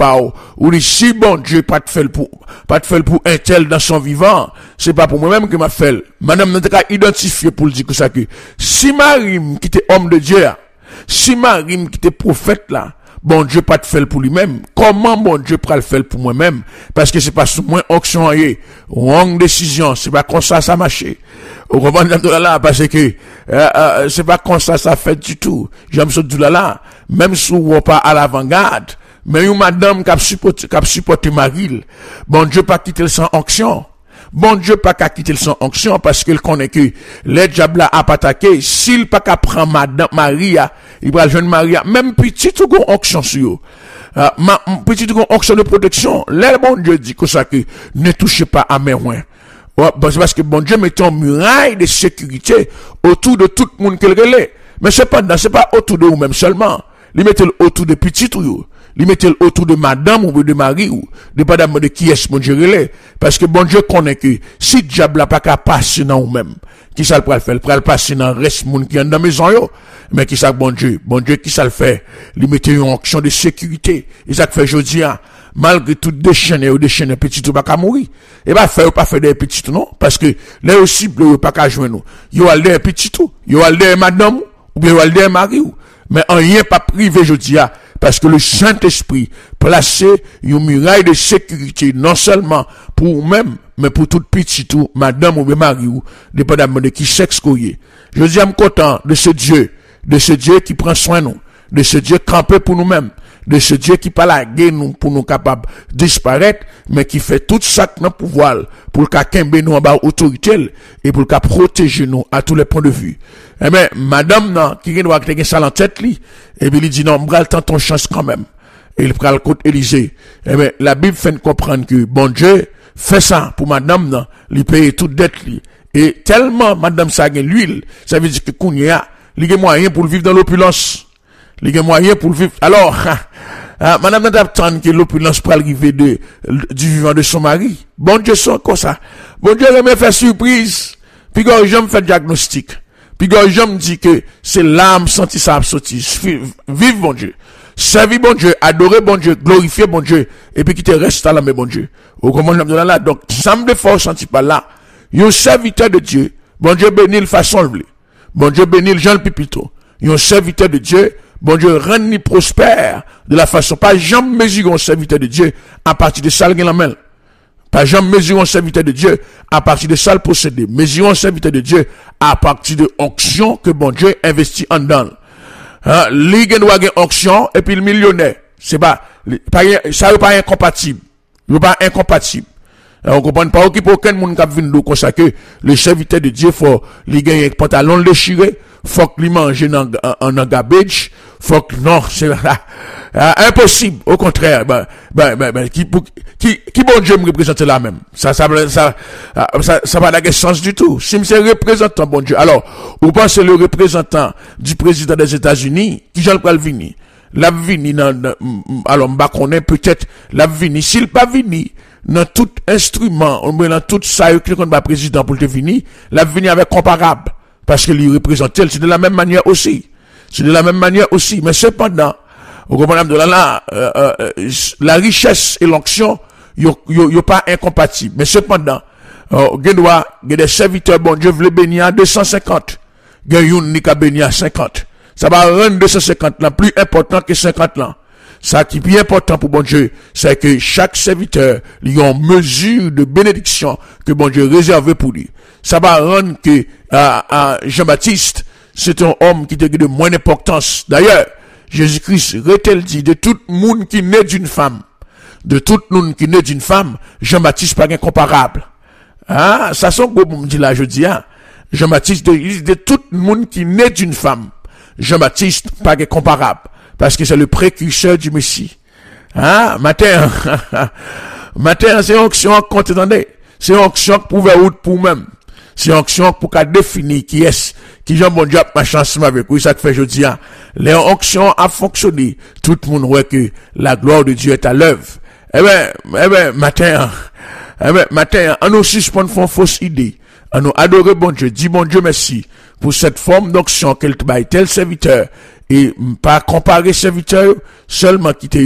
pas ou dit si bon Dieu pas te faire pour un tel dans son vivant, c'est pas pour moi-même que m'a fait. Madame n'a pas identifié pour le dire que ça que si Marie qui était homme de Dieu, si Marie qui était prophète là, bon Dieu pas te faire pour lui-même. Comment bon Dieu pas le faire pour moi-même? Parce que c'est pas sous moins onction wrong décision, c'est pas comme ça marche. Au comprenez là parce que c'est pas comme ça fait du tout. J'aime ce là même si on pas à l'avant-garde, mais une madame qui a supporté Marie, bon Dieu pas quitter le sans onction. Bon Dieu pas qu'à quitter le sans onction parce qu'il connaît que les diables a pas attaqué. S'il pas qu'à prendre madame Maria, il va jeune Maria, même petit tout gon onction sur petit tout gon onction de protection. Les bon Dieu dit que ça que ne touchez pas à mes roins. C'est parce que bon Dieu met une muraille de sécurité autour de tout le monde qu'il relève. Mais cependant, c'est pas autour de vous-même seulement. Il met autour de petit tout. Il met autour de madame ou de Marie ou de madame de qui est mon Dieu relève. Parce que bon Dieu connaît que si diable n'a pas qu'à passer dans vous-même, qui ça le peut faire? Il peut passer dans le reste monde qui est dans la maison yo. Mais qui ça bon Dieu qui ça le fait? Il met une onction de sécurité. Et ça fait aujourd'hui, malgré tout déchaîné petit tout pas qu'à mourir. Et pas faire des petits tout non. Parce que là aussi, il pas qu'à jouer nous. Yo al des petits tout. Yo al des madame ou bien yo al des Marie ou. Mais en rien pas privé aujourd'hui, parce que le Saint-Esprit placé une muraille de sécurité, non seulement pour vous-même, mais pour tout petit tout, madame ou Marie ou, dépendamment de qui sexe qu'on y est. Je dis, je suis content de ce Dieu qui prend soin de nous, de ce Dieu campé pour nous-mêmes, de ce Dieu qui pas la guerre nous pour nous capables de disparaître, mais qui fait tout ça dans pouvoir pour qu'à nous en bas autorité et pour qu'à protéger nous à tous les points de vue. Eh bien, madame, non, qui doit avoir ça en tête, et puis il dit non, m'bral tant ton chance quand même. Et il prend le côté Élysée. Eh bien, la Bible fait comprendre que bon Dieu fait ça pour madame, non, il paye toute dette, li. Et tellement madame ça gagne l'huile, ça veut dire que Kounia, il a moyen pour le vivre dans l'opulence. Il a moyen pour le vivre. Alors, madame n'a pas que l'opulence pour arriver du vivant de son mari. Bon Dieu, sont comme ça. Bon Dieu, il me fait surprise. Puis quand je me fais diagnostic. Puis quand je me dis que c'est l'âme senti ça sorti. Vive bon Dieu. Servir bon Dieu, adorer bon Dieu, glorifier bon Dieu. Et puis qui te reste à la main bon Dieu. Au commandement de là. Donc, ça me fort senti par là. Yon serviteur de Dieu. Bon Dieu bénit le façon le. Bon Dieu bénit le Jean le Pipito. Yon serviteur de Dieu. Bon Dieu rend ni prospère de la façon. Pas jamais mesurer un serviteur de Dieu à partir de ça le la main. Pas jamais mesurer un serviteur de Dieu à partir de ça le posséder. Mesurer un serviteur de Dieu à partir de onction que bon Dieu investit en dedans. Ligue doit gagner onction et puis le millionnaire. C'est pas, ça n'est pas incompatible. Il n'est pas incompatible. On comprend pas qu'il peut aucun monde qui vient nous comme ça que le serviteur de Dieu faut lui gagner un pantalon déchiré, faut qu'il mange en garbage, faut que non, c'est impossible. Au contraire, qui bon Dieu me représente là même. Ça va n'a pas sens du tout. Si c'est représentant bon Dieu. Alors, vous pensez le représentant du président des États-Unis qui Jean Paul Vini, l'a vini alors m'ba connaît peut-être l'a vini s'il pas vini dans tout instrument, dans tout ça que qu'on va président pour te venir, l'a vini avec comparable parce que lui représente c'est de la même manière aussi. C'est de la même manière aussi, mais cependant, au comprenez de là la richesse et l'onction yo pas incompatible, mais cependant gen des serviteurs bon Dieu veut bénir à 250, gen yon ni ka bénir à 50. Ça va rendre 250 là plus important que 50 là. Ça qui est plus important pour bon Dieu, c'est que chaque serviteur il y a une mesure de bénédiction que bon Dieu réservé pour lui. Ça va rendre que Jean-Baptiste, c'est un homme qui était de moins d'importance. D'ailleurs, Jésus-Christ rétel dit de tout le monde qui naît d'une femme, Jean-Baptiste pas incomparable. Ça sont beau pour me dire là je dis Jean-Baptiste de tout le monde qui naît d'une femme. Jean-Baptiste, pas comparable, parce que c'est le précurseur du Messie. Matin, c'est une onction qu'on t'entendait. C'est une onction pour ouvrir route pour même. C'est une onction pour qu'à définir qui Jean bon Dieu ma chance avec lui, ça que fait jeudi, les onctions a fonctionné. Tout le monde voit que la gloire de Dieu est à l'œuvre. Matin, on nous suspend une fausse idée. On nous adorer bon Dieu, dit bon Dieu merci pour cette forme d'onction qu'elle te baille tel serviteur et pas comparer serviteur seulement qui te